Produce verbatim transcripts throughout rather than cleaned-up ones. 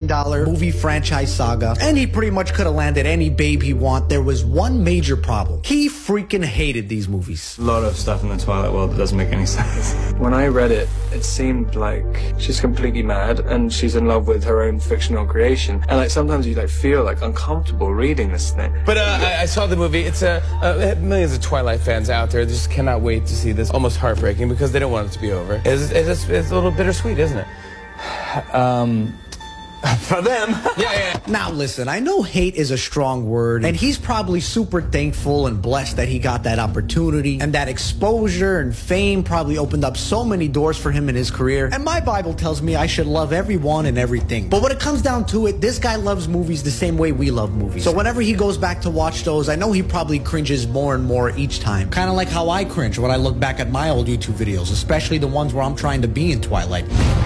dollar movie franchise saga, and he pretty much could have landed any babe he want. There was one major problem. He freaking hated these movies. A lot of stuff in the Twilight world that doesn't make any sense. When I read it, it seemed like she's completely mad and she's in love with her own fictional creation. And like sometimes you like feel like uncomfortable reading this thing. But uh, I, I saw the movie. It's uh, uh, millions of Twilight fans out there. They just cannot wait to see this. Almost heartbreaking because they don't want it to be over. It's, it's, it's a little bittersweet, isn't it? Um... For them. Yeah, yeah. Now listen, I know hate is a strong word, and he's probably super thankful and blessed that he got that opportunity, and that exposure and fame probably opened up so many doors for him in his career. And my Bible tells me I should love everyone and everything. But when it comes down to it, this guy loves movies the same way we love movies. So whenever he goes back to watch those, I know he probably cringes more and more each time. Kind of like how I cringe when I look back at my old YouTube videos, especially the ones where I'm trying to be in Twilight.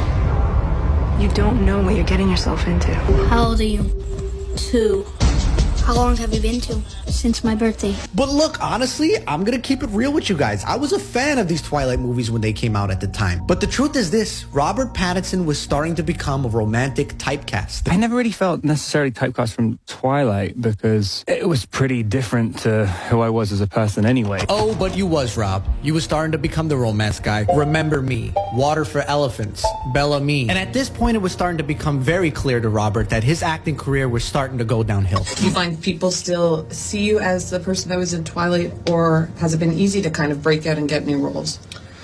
You don't know what you're getting yourself into. How old are you? Two. How long have you been to? Since my birthday. But look, honestly, I'm gonna keep it real with you guys. I was a fan of these Twilight movies when they came out at the time. But the truth is this, Robert Pattinson was starting to become a romantic typecast. I never really felt necessarily typecast from Twilight because it was pretty different to who I was as a person anyway. Oh, but you was, Rob. You was starting to become the romance guy. Remember Me, Water for Elephants, Bellamy. And at this point, it was starting to become very clear to Robert that his acting career was starting to go downhill. You find people still see you as the person that was in Twilight, or has it been easy to kind of break out and get new roles?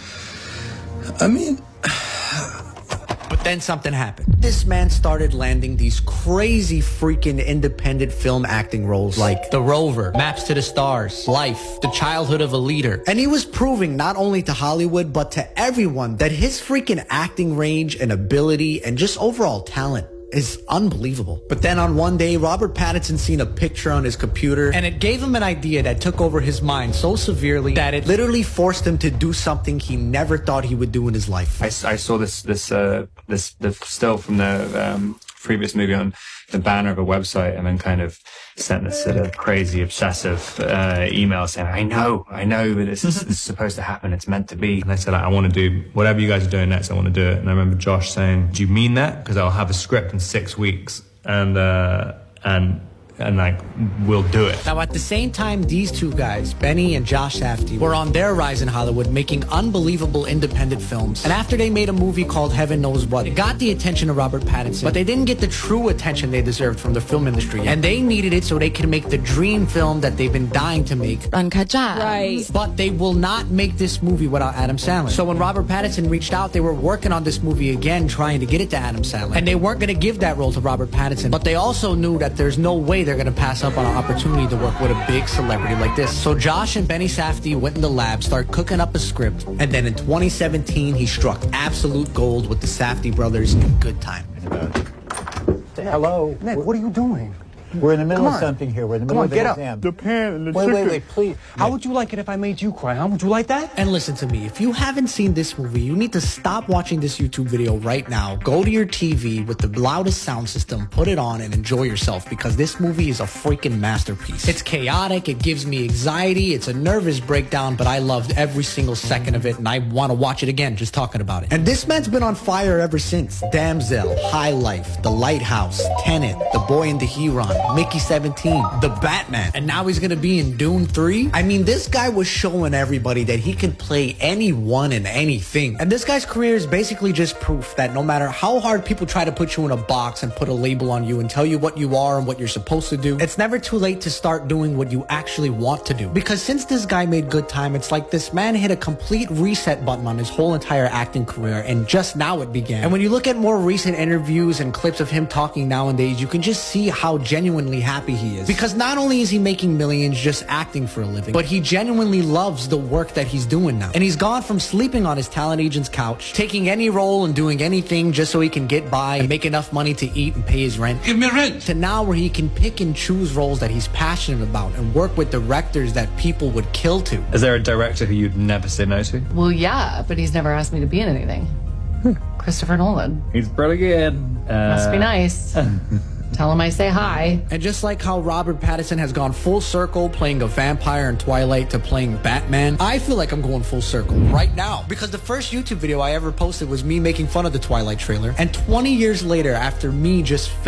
I mean... But then something happened. This man started landing these crazy freaking independent film acting roles like The Rover, Maps to the Stars, Life, The Childhood of a Leader. And he was proving not only to Hollywood, but to everyone that his freaking acting range and ability and just overall talent is unbelievable. But then on one day, Robert Pattinson seen a picture on his computer, and it gave him an idea that took over his mind so severely that it literally forced him to do something he never thought he would do in his life. I, I saw this this uh, this the still from the um, previous movie on the banner of a website, and then kind of sent this sort of crazy obsessive uh, email saying, I know, I know that this is, this is supposed to happen, it's meant to be. And I said, I want to do whatever you guys are doing next, I want to do it. And I remember Josh saying, do you mean that? Because I'll have a script in six weeks and uh, and and like, we'll do it. Now, at the same time, these two guys, Benny and Josh Safdie, were on their rise in Hollywood, making unbelievable independent films. And after they made a movie called Heaven Knows What, it got the attention of Robert Pattinson, but they didn't get the true attention they deserved from the film industry. And they needed it so they could make the dream film that they've been dying to make. Uncut Gems. Right. But they will not make this movie without Adam Sandler. So when Robert Pattinson reached out, they were working on this movie again, trying to get it to Adam Sandler. And they weren't going to give that role to Robert Pattinson, but they also knew that there's no way they're going to pass up on an opportunity to work with a big celebrity like this. So Josh and Benny Safdie went in the lab, started cooking up a script, and then in twenty seventeen, he struck absolute gold with the Safdie brothers in Good Time. Hello. Nick, what are you doing? We're in the middle Come of on. something here. We're in the Come middle on, of an get up. exam. The pan and the wait, chicken. wait, wait, please. How would you like it if I made you cry, huh? Would you like that? And listen to me, if you haven't seen this movie, you need to stop watching this YouTube video right now. Go to your T V with the loudest sound system, put it on, and enjoy yourself, because this movie is a freaking masterpiece. It's chaotic, it gives me anxiety, it's a nervous breakdown, but I loved every single second of it, and I want to watch it again just talking about it. And this man's been on fire ever since. Damsel, High Life, The Lighthouse, Tenet, The Boy and the Heron, Mickey seventeen, The Batman, and now he's gonna be in Dune three. I mean, this guy was showing everybody that he can play anyone and anything. And this guy's career is basically just proof that no matter how hard people try to put you in a box and put a label on you and tell you what you are and what you're supposed to do, it's never too late to start doing what you actually want to do. Because since this guy made Good Time, it's like this man hit a complete reset button on his whole entire acting career, and just now it began. And when you look at more recent interviews and clips of him talking nowadays, you can just see how genuinely happy he is. Because not only is he making millions just acting for a living, but he genuinely loves the work that he's doing now. And he's gone from sleeping on his talent agent's couch, taking any role and doing anything just so he can get by and make enough money to eat and pay his rent. Give me rent! To now where he can pick and choose roles that he's passionate about and work with directors that people would kill to. Is there a director who you'd never say no to? Well, yeah, but he's never asked me to be in anything. Christopher Nolan. He's pretty good. Uh, Must be nice. Tell him I say hi. And just like how Robert Pattinson has gone full circle playing a vampire in Twilight to playing Batman, I feel like I'm going full circle right now. Because the first YouTube video I ever posted was me making fun of the Twilight trailer. And twenty years later, after me just